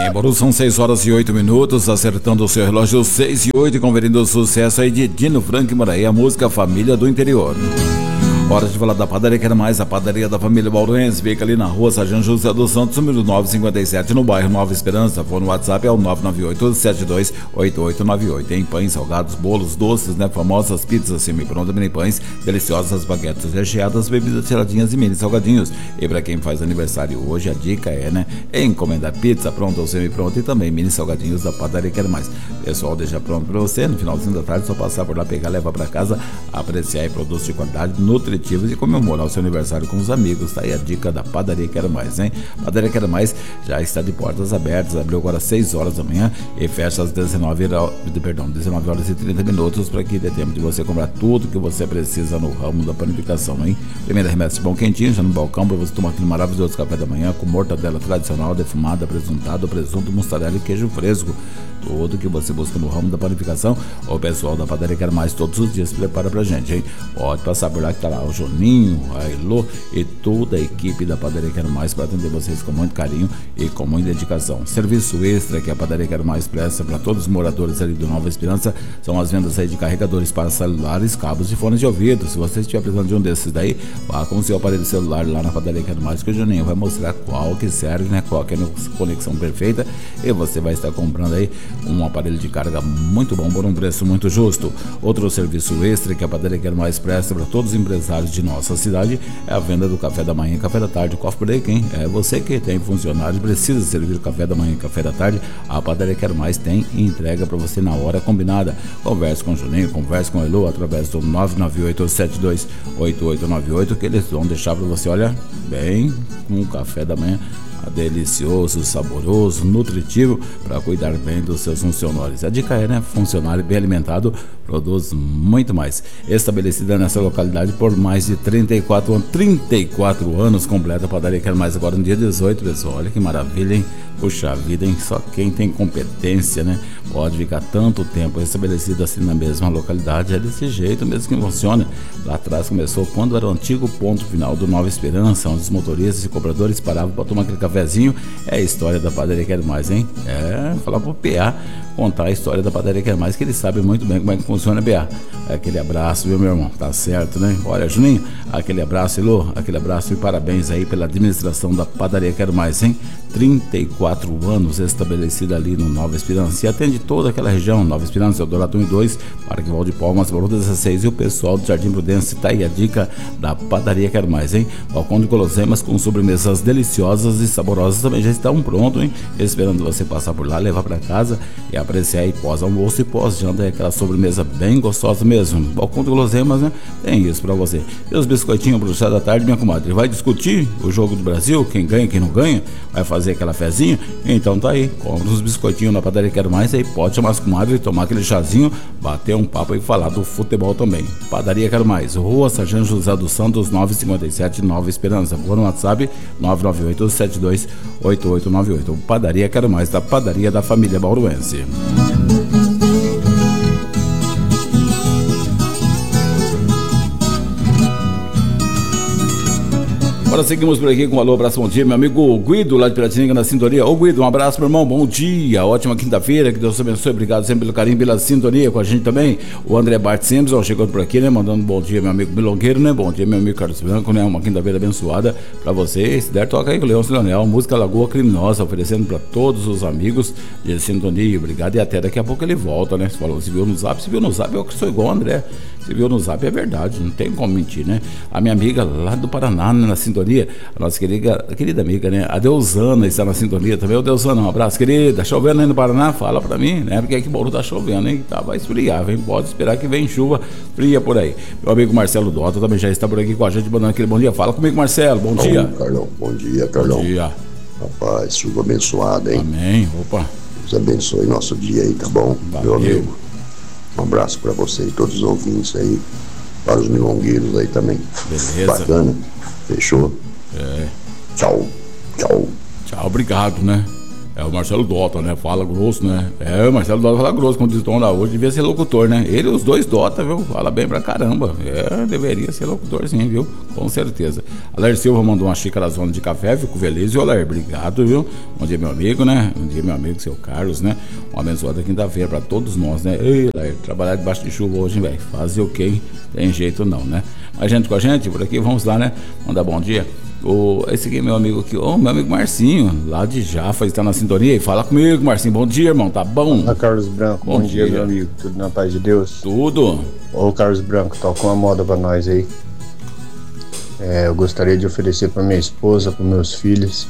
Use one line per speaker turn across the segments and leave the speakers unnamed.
Em Bauru são 6h08, acertando o seu relógio 6h08 e conferindo o sucesso aí de Dino Frank Moraí, a música Família do Interior. Hora de falar da Padaria Quero Mais, a padaria da família bauruense, fica ali na rua Sargento José dos Santos, número 957, no bairro Nova Esperança. Fone no WhatsApp é o 998-728898. Tem pães, salgados, bolos, doces, né? Famosas pizzas semi-prontas, mini pães, deliciosas baguetes recheadas, bebidas geladinhas e mini salgadinhos. E para quem faz aniversário hoje, a dica é, né? Encomendar pizza pronta ou semi-pronta e também mini salgadinhos da Padaria Quero Mais. Pessoal, deixa pronto para você, no finalzinho da tarde, só passar por lá, pegar, levar para casa, apreciar produtos de qualidade, nutritivos e comemorar o seu aniversário com os amigos. Tá aí a dica da Padaria Quero Mais, hein? Padaria Quero Mais já está de portas abertas, abriu agora às 6 horas da manhã e fecha às 19 horas e 30 minutos, para que dê tempo de você comprar tudo que você precisa no ramo da panificação, hein? Primeira remessa de pão quentinho, já no balcão, para você tomar aquele maravilhoso café da manhã com mortadela tradicional, defumada, presuntado, presunto, mussarela e queijo fresco. Tudo que você busca no ramo da panificação, o pessoal da Padaria Quero Mais todos os dias prepara pra gente, hein? Pode passar por lá que tá lá o Joninho, a Elô e toda a equipe da Padaria Quero Mais para atender vocês com muito carinho e com muita dedicação. Serviço extra que a Padaria Quero Mais presta para todos os moradores ali do Nova Esperança são as vendas aí de carregadores para celulares, cabos e fones de ouvido. Se você estiver precisando de um desses daí, vá com o seu aparelho celular lá na Padaria Quero Mais, que o Joninho vai mostrar qual que serve, né? Qual que é a conexão perfeita, e você vai estar comprando aí um aparelho de carga muito bom por um preço muito justo. Outro serviço extra que a Padaria Quero Mais presta para todos os empresários de nossa cidade é a venda do café da manhã e café da tarde, coffee break, hein? É você que tem funcionário, precisa servir o café da manhã e café da tarde, a Padaria Quero Mais tem e entrega para você na hora combinada. Converse com o Juninho, converse com o Elô através do 998-728898, que eles vão deixar para você, olha, bem, um café da manhã delicioso, saboroso, nutritivo, para cuidar bem dos seus funcionários. A dica é, né? Funcionário bem alimentado produz muito mais. Estabelecida nessa localidade por mais de 34 anos, completa a Padaria Quero Mais agora no dia 18, pessoal. Olha que maravilha, hein? Puxa vida, hein? Só quem tem competência, né? Pode ficar tanto tempo estabelecido assim na mesma localidade. É desse jeito mesmo que funciona. Lá atrás começou quando era o antigo ponto final do Nova Esperança, onde os motoristas e cobradores paravam para tomar aquele cafezinho. É a história da Padaria Quero Mais, hein? É, falar pro PA contar a história da Padaria Quero Mais, que ele sabe muito bem como é que funciona a PA. Aquele abraço, viu, meu irmão? Tá certo, né? Olha, Juninho, aquele abraço, Elô, aquele abraço e parabéns aí pela administração da Padaria Quero Mais, hein? 34 anos estabelecida ali no Nova Esperança e atende toda aquela região, Nova Esperança, Eldorado 1 e 2, Parque Valde Palmas, Bauru 16 e o pessoal do Jardim Prudência. Tá aí a dica da Padaria Quero Mais, hein? Balcão de guloseimas com sobremesas deliciosas e saborosas também já estão prontos, hein? Esperando você passar por lá, levar para casa e apreciar aí pós-almoço e pós-janta, aquela sobremesa bem gostosa mesmo. Balcão de guloseimas, né? Tem isso para você. E os biscoitinhos pro chá da tarde, minha comadre, vai discutir o jogo do Brasil, quem ganha, quem não ganha, vai fazer aquela fezinha? Então tá aí, compra uns biscoitinhos na Padaria Quero Mais, aí pode chamar as comadres, tomar aquele chazinho, bater um papo e falar do futebol também. Padaria Quero Mais, Rua Sargento José dos Santos, 957, Nova Esperança. Por no WhatsApp, 998-728898. Padaria Quero Mais, da Padaria da Família Bauruense. Agora seguimos por aqui com um alô, abraço, bom dia, meu amigo Guido, lá de Piratininga, na sintonia. Ô Guido, um abraço, meu irmão, bom dia, ótima quinta-feira, que Deus te abençoe, obrigado sempre pelo carinho, pela sintonia com a gente também. O André Bart Simpson chegando por aqui, né, mandando um bom dia, meu amigo Milongueiro, né, bom dia, meu amigo Carlos Branco, né, uma quinta-feira abençoada pra você. Se der, toca aí com o Leão Leonel, música Lagoa Criminosa, oferecendo pra todos os amigos de sintonia, obrigado, e até daqui a pouco ele volta, né, se viu no zap, eu que sou igual o André. Se viu no zap é verdade, não tem como mentir, né? A minha amiga lá do Paraná, né, na sintonia, a nossa querida amiga, né? A Deusana está na sintonia também. Ô Deusana, um abraço, querida. Tá chovendo aí no Paraná? Fala pra mim, né? Porque aqui em Bauru tá chovendo, hein? Tá, vai esfriar, vem. Pode esperar que vem chuva fria por aí. Meu amigo Marcelo Dota também já está por aqui com a gente, mandando aquele bom dia. Fala comigo, Marcelo, bom dia.
Carlão, bom dia, Carlão.
Bom dia.
Rapaz, chuva abençoada, hein?
Amém, opa.
Deus abençoe nosso dia aí, tá bom?
Valeu.
Meu amigo. Um abraço pra você e todos os ouvintes aí, para os milongueiros aí também.
Beleza.
Bacana. Fechou?
É.
Tchau. Tchau.
Tchau, obrigado, né? É o Marcelo Dota, né? Fala grosso, né? É, o Marcelo Dota fala grosso, quando estão lá hoje, devia ser locutor, né? Ele e os dois Dota, viu? Fala bem pra caramba. É, deveria ser locutor sim, viu? Com certeza. Alair Silva mandou uma xícara zona de café, fico feliz, viu, Alair? Obrigado, viu? Bom dia, meu amigo, né? Bom dia, meu amigo, seu Carlos, né? Uma abençoada quinta-feira pra todos nós, né? Ei, Alair, trabalhar debaixo de chuva hoje, velho. Fazer o quê? Tem jeito não, né? Mas gente com a gente, por aqui, vamos lá, né? Mandar bom dia. Esse aqui é meu amigo aqui, meu amigo Marcinho, lá de Jaffa, está na sintonia. E fala comigo, Marcinho. Bom dia, irmão, tá bom?
Olá, Carlos Branco. Bom dia, meu amigo. Tudo na paz de Deus?
Tudo.
Ô, Carlos Branco, toca uma moda pra nós aí. Eu gostaria de oferecer pra minha esposa, pros meus filhos,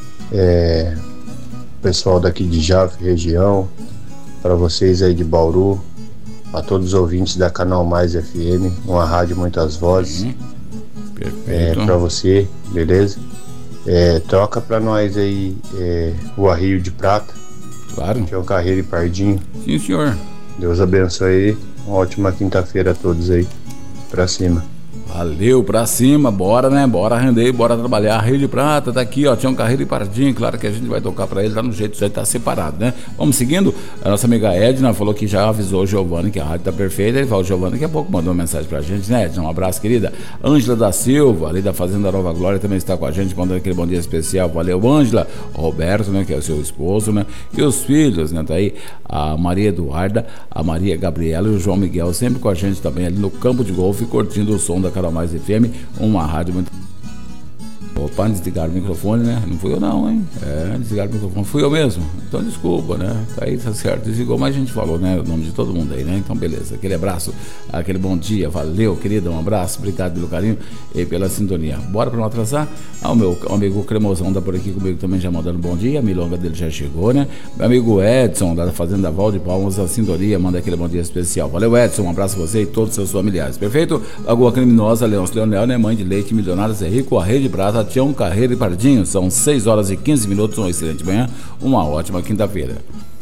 pessoal daqui de Jaffa, região, pra vocês aí de Bauru, a todos os ouvintes da Canal Mais FM, uma rádio Muitas Vozes.
Perfeito.
Pra você, beleza? Troca pra nós aí o Rio de Prata.
Claro.
Que é o Carreiro e Pardinho.
Sim, senhor.
Deus abençoe aí. Uma ótima quinta-feira a todos aí. Pra cima.
Valeu, pra cima, bora, né? Bora render, bora trabalhar. Rio de Prata, tá aqui, ó. Tinha um Carreiro e Pardinho, claro que a gente vai tocar pra ele, tá no jeito, já tá separado, né? Vamos seguindo. A nossa amiga Edna falou que já avisou o Giovanni que a rádio tá perfeita. Ele falou, Giovanni, daqui a pouco mandou uma mensagem pra gente, né, Edna? Um abraço, querida. Ângela da Silva, ali da Fazenda Nova Glória, também está com a gente, mandando aquele bom dia especial. Valeu, Ângela. O Roberto, né, que é o seu esposo, né? E os filhos, né? Tá aí a Maria Eduarda, a Maria Gabriela e o João Miguel, sempre com a gente também ali no campo de golfe, curtindo o som da Canal Mais FM, uma rádio muito... Opa, desligaram o microfone, né? Não fui eu não, hein? Desligaram o microfone. Fui eu mesmo. Então desculpa, né? Tá aí, tá certo. Desligou, mas a gente falou, né? O nome de todo mundo aí, né? Então beleza. Aquele abraço, aquele bom dia. Valeu, querida. Um abraço. Obrigado pelo carinho e pela sintonia. Bora pra não atrasar? O meu amigo Cremosão tá por aqui comigo também, já mandando bom dia. A milonga dele já chegou, né? Meu amigo Edson, da Fazenda Val de Palmas, a sintonia, manda aquele bom dia especial. Valeu, Edson. Um abraço a você e todos os seus familiares. Perfeito? Lagoa Criminosa, Leôncio Leonel, né? Mãe de leite, milionários, é rico, a Rede Prata, Tião, Carreiro e Pardinho. São 6 horas e 15 minutos, uma excelente manhã, uma ótima quinta-feira.